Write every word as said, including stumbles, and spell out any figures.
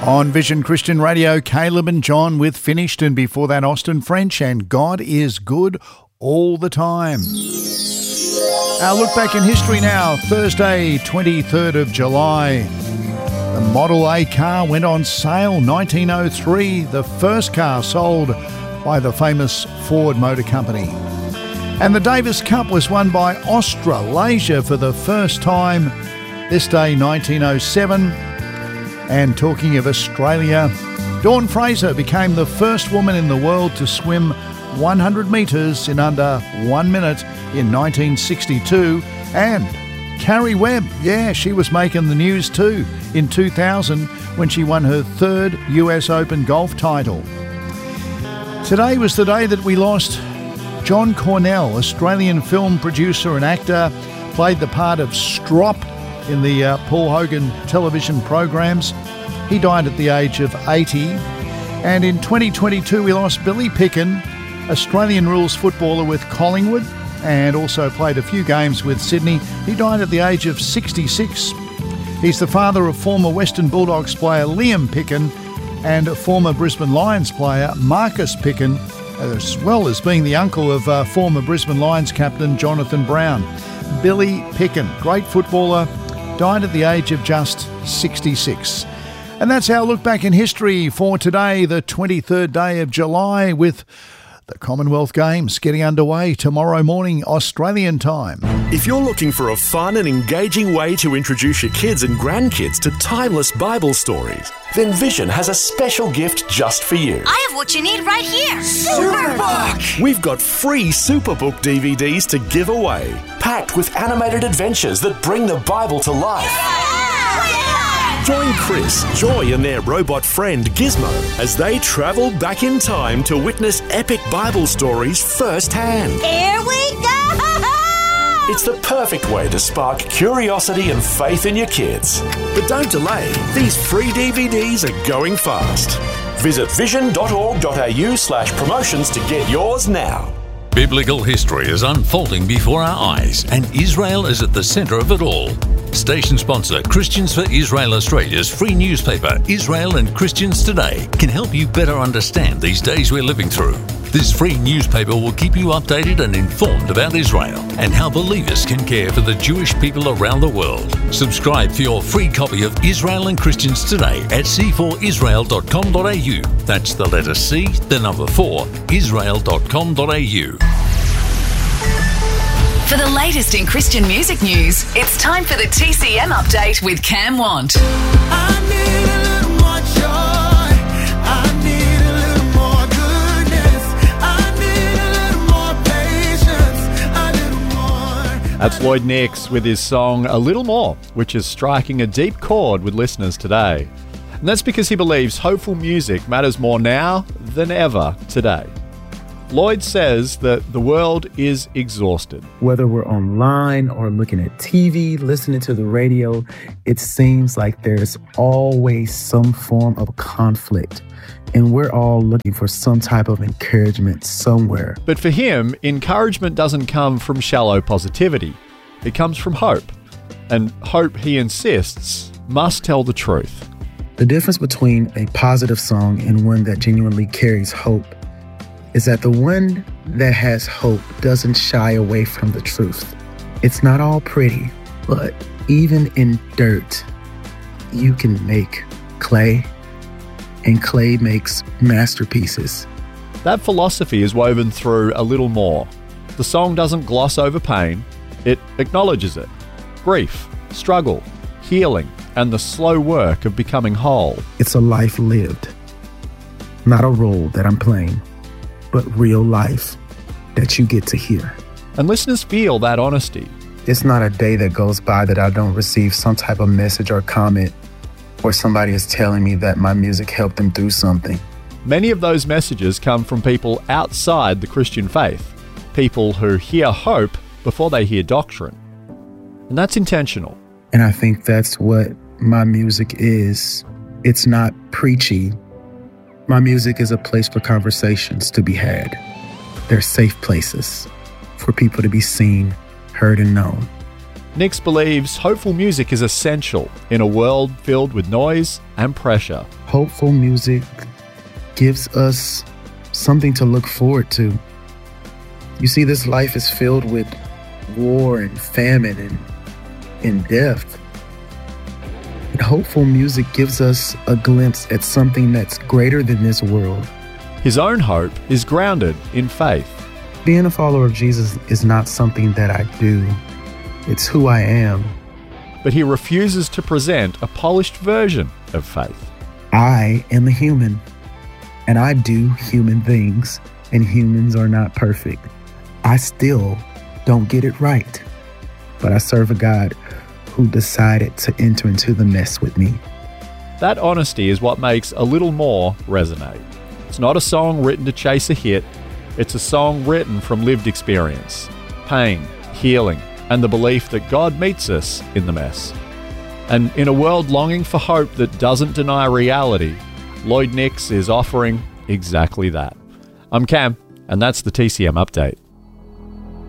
On Vision Christian Radio, Caleb and John with Finished, and before that Austin French and God is Good All the Time. Our look back in history now, Thursday twenty-third of July. The Model A car went on sale nineteen oh three, the first car sold by the famous Ford Motor Company. And the Davis Cup was won by Australasia for the first time this day nineteen oh seven. And talking of Australia, Dawn Fraser became the first woman in the world to swim one hundred metres in under one minute in nineteen sixty-two. And Carrie Webb, yeah, she was making the news too in two thousand when she won her third U S Open golf title. Today was the day that we lost John Cornell, Australian film producer and actor, played the part of Strop in the uh, Paul Hogan television programs. He died at the age of eighty. And in twenty twenty-two, we lost Billy Picken, Australian rules footballer with Collingwood, and also played a few games with Sydney. He died at the age of sixty-six. He's the father of former Western Bulldogs player Liam Picken and former Brisbane Lions player Marcus Picken, as well as being the uncle of uh, former Brisbane Lions captain Jonathan Brown. Billy Picken, great footballer, died at the age of just sixty-six. And that's our look back in history for today, the twenty-third day of July, with the Commonwealth Games getting underway tomorrow morning, Australian time. If you're looking for a fun and engaging way to introduce your kids and grandkids to timeless Bible stories, then Vision has a special gift just for you. I have what you need right here. Superbook! We've got free Superbook D V Ds to give away, packed with animated adventures that bring the Bible to life. Yeah! Join Chris, Joy and their robot friend Gizmo as they travel back in time to witness epic Bible stories firsthand. Here we go! It's the perfect way to spark curiosity and faith in your kids. But don't delay, these free D V Ds are going fast. Visit vision.org.au slash promotions to get yours now. Biblical history is unfolding before our eyes, and Israel is at the centre of it all. Station sponsor Christians for Israel Australia's free newspaper, Israel and Christians Today, can help you better understand these days we're living through. This free newspaper will keep you updated and informed about Israel and how believers can care for the Jewish people around the world. Subscribe for your free copy of Israel and Christians Today at c four israel dot com dot a u. That's the letter C, the number four, israel dot com dot a u. For the latest in Christian music news, it's time for the T C M update with Cam Want. I need a little more joy. I need a little more goodness. I need a little more patience. A little more. That's Lloyd Nix with his song A Little More, which is striking a deep chord with listeners today. And that's because he believes hopeful music matters more now than ever today. Lloyd says that the world is exhausted. Whether we're online or looking at T V, listening to the radio, it seems like there's always some form of conflict. And we're all looking for some type of encouragement somewhere. But for him, encouragement doesn't come from shallow positivity. It comes from hope. And hope, he insists, must tell the truth. The difference between a positive song and one that genuinely carries hope is that the one that has hope doesn't shy away from the truth. It's not all pretty, but even in dirt, you can make clay, and clay makes masterpieces. That philosophy is woven through A Little More. The song doesn't gloss over pain, it acknowledges it. Grief, struggle, healing, and the slow work of becoming whole. It's a life lived, not a role that I'm playing, but real life that you get to hear. And listeners feel that honesty. It's not a day that goes by that I don't receive some type of message or comment or somebody is telling me that my music helped them through something. Many of those messages come from people outside the Christian faith, people who hear hope before they hear doctrine. And that's intentional. And I think that's what my music is. It's not preachy. My music is a place for conversations to be had. They're safe places for people to be seen, heard, and known. Nix believes hopeful music is essential in a world filled with noise and pressure. Hopeful music gives us something to look forward to. You see, this life is filled with war and famine and, and death. And hopeful music gives us a glimpse at something that's greater than this world. His own hope is grounded in faith. Being a follower of Jesus is not something that I do. It's who I am. But he refuses to present a polished version of faith. I am a human, and I do human things, and humans are not perfect. I still don't get it right, but I serve a God who decided to enter into the mess with me. That honesty is what makes A Little More resonate. It's not a song written to chase a hit. It's a song written from lived experience, pain, healing, and the belief that God meets us in the mess. And in a world longing for hope that doesn't deny reality, Lloyd Nix is offering exactly that. I'm Cam, and that's the T C M Update.